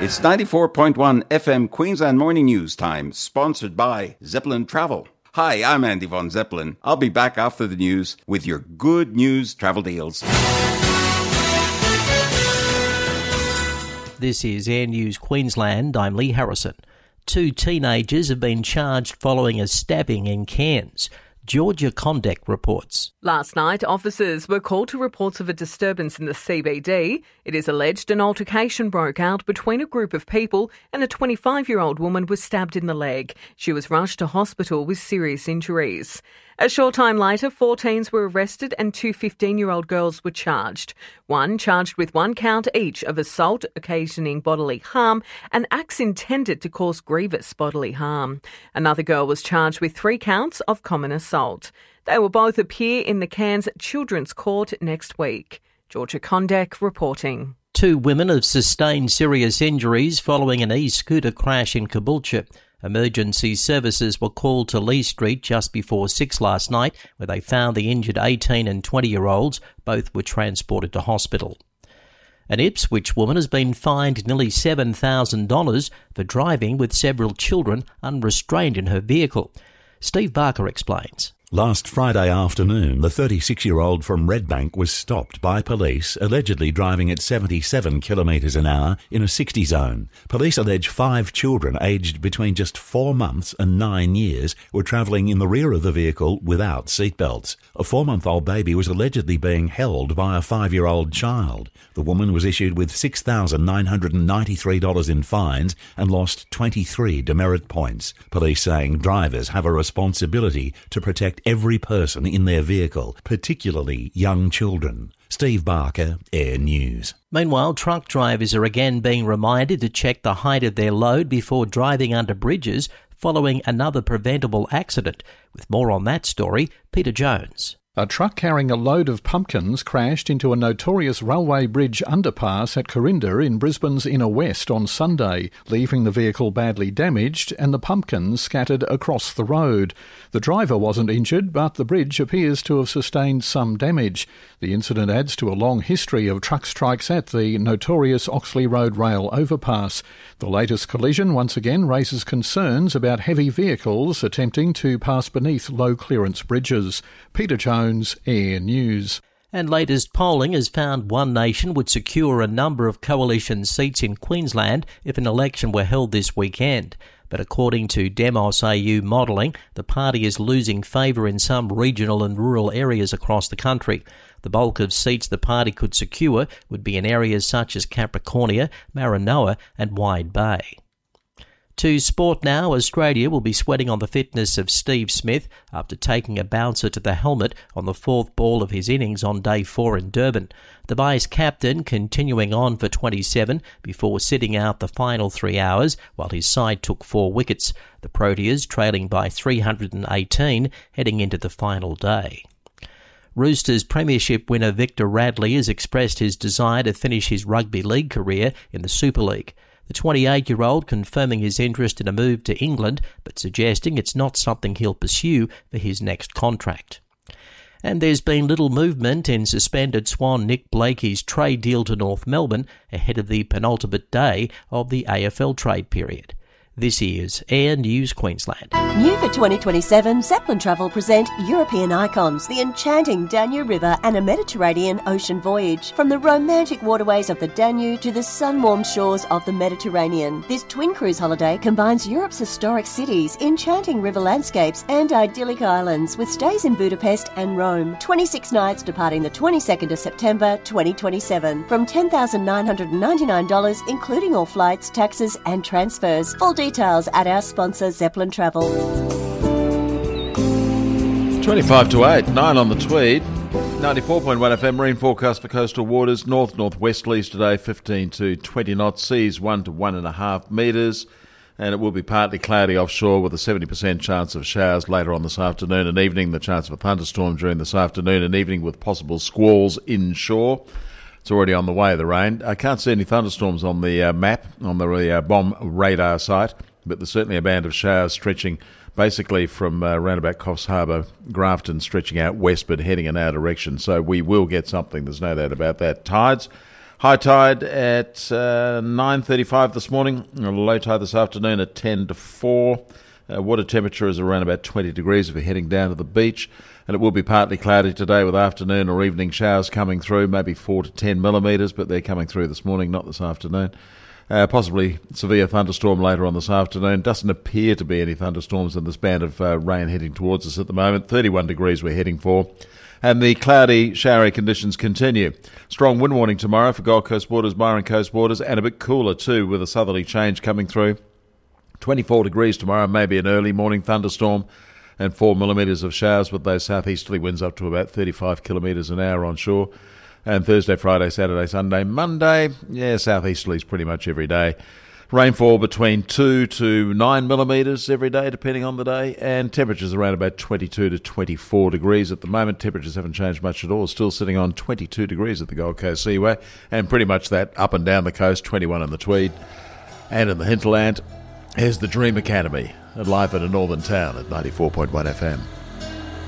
It's 94.1 FM Queensland Morning News Time, sponsored by Zeppelin Travel. Hi, I'm Andy Von Zeppelin. I'll be back after the news with your good news travel deals. This is Air News Queensland. I'm Lee Harrison. 2 teenagers have been charged following a stabbing in Cairns. Georgia Condek reports. Last night, officers were called to reports of a disturbance in the CBD. It is alleged an altercation broke out between a group of people and a 25-year-old woman was stabbed in the leg. She was rushed to hospital with serious injuries. A short time later, 4 teens were arrested and 2 15-year-old girls were charged. One charged with 1 count each of assault, occasioning bodily harm, and acts intended to cause grievous bodily harm. Another girl was charged with 3 counts of common assault. They will both appear in the Cairns Children's Court next week. Georgia Condek reporting. 2 women have sustained serious injuries following an e-scooter crash in Caboolture. Emergency services were called to Lee Street just before 6 last night, where they found the injured 18 and 20-year-olds. Both were transported to hospital. An Ipswich woman has been fined nearly $7,000 for driving with several children unrestrained in her vehicle. Steve Barker explains. Last Friday afternoon, the 36-year-old from Redbank was stopped by police, allegedly driving at 77 kilometres an hour in a 60 zone. Police allege 5 children aged between just 4 months and 9 years were travelling in the rear of the vehicle without seatbelts. A 4-month-old baby was allegedly being held by a 5-year-old child. The woman was issued with $6,993 in fines and lost 23 demerit points. Police saying drivers have a responsibility to protect every person in their vehicle, particularly young children. Steve Barker, Air News. Meanwhile, truck drivers are again being reminded to check the height of their load before driving under bridges following another preventable accident. With more on that story, Peter Jones. A truck carrying a load of pumpkins crashed into a notorious railway bridge underpass at Corinda in Brisbane's inner west on Sunday, leaving the vehicle badly damaged and the pumpkins scattered across the road. The driver wasn't injured, but the bridge appears to have sustained some damage. The incident adds to a long history of truck strikes at the notorious Oxley Road rail overpass. The latest collision once again raises concerns about heavy vehicles attempting to pass beneath low-clearance bridges. Peter Jones, Air News. And latest polling has found One Nation would secure a number of coalition seats in Queensland if an election were held this weekend. But according to Demos AU modelling, the party is losing favour in some regional and rural areas across the country. The bulk of seats the party could secure would be in areas such as Capricornia, Maranoa and Wide Bay. To sport now, Australia will be sweating on the fitness of Steve Smith after taking a bouncer to the helmet on the 4th ball of his innings on day 4 in Durban. The vice captain continuing on for 27 before sitting out the final 3 hours while his side took 4 wickets. The Proteas trailing by 318 heading into the final day. Roosters premiership winner Victor Radley has expressed his desire to finish his rugby league career in the Super League. The 28-year-old confirming his interest in a move to England, but suggesting it's not something he'll pursue for his next contract. And there's been little movement in suspended Swan Nick Blakey's trade deal to North Melbourne ahead of the penultimate day of the AFL trade period. This is Air News Queensland. New for 2027, Zeppelin Travel present European Icons, the enchanting Danube River and a Mediterranean ocean voyage. From the romantic waterways of the Danube to the sun-warmed shores of the Mediterranean. This twin cruise holiday combines Europe's historic cities, enchanting river landscapes and idyllic islands with stays in Budapest and Rome. 26 nights departing the 22nd of September 2027 from $10,999 including all flights, taxes and transfers. Full details at our sponsor Zeppelin Travel. 25 to 8, 9 on the Tweed. 94.1 FM, marine forecast for coastal waters. North-northwesterlies today, 15 to 20 knots. Seas 1 to 1.5 metres. And it will be partly cloudy offshore with a 70% chance of showers later on this afternoon and evening. The chance of a thunderstorm during this afternoon and evening with possible squalls inshore. It's already on the way, the rain. I can't see any thunderstorms on the map, on the bomb radar site, but there's certainly a band of showers stretching basically from round about Coffs Harbour, Grafton, stretching out westward, heading in our direction. So we will get something, there's no doubt about that. Tides High tide at 9:35 this morning, low tide this afternoon at 10 to 4. Water temperature is around about 20 degrees if you're heading down to the beach, and it will be partly cloudy today with afternoon or evening showers coming through, maybe 4 to 10 millimetres, but they're coming through this morning, not this afternoon. Possibly severe thunderstorm later on this afternoon. Doesn't appear to be any thunderstorms in this band of rain heading towards us at the moment. 31 degrees we're heading for. And the cloudy, showery conditions continue. Strong wind warning tomorrow for Gold Coast waters, Byron Coast waters, and a bit cooler too with a southerly change coming through. 24 degrees tomorrow, maybe an early morning thunderstorm, and 4 millimetres of showers with those southeasterly winds up to about 35 kilometres an hour on shore. And Thursday, Friday, Saturday, Sunday, Monday, southeasterlies pretty much every day. Rainfall between 2 to 9 millimetres every day, depending on the day, and temperatures around about 22 to 24 degrees. At the moment, temperatures haven't changed much at all. Still sitting on 22 degrees at the Gold Coast Seaway, and pretty much that up and down the coast, 21 in the Tweed. And in the hinterland, here's the Dream Academy, live at a northern town at 94.1 FM.